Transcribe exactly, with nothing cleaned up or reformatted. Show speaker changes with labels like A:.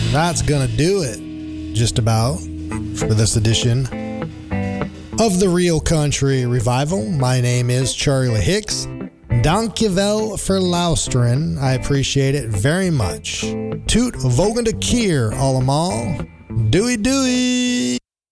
A: that's gonna do it, just about, for this edition of the Real Country Revival. My name is Charlie Hicks. Dankjewel for luisteren. I appreciate it very much. Toot volgende keer allemaal. Doei doei!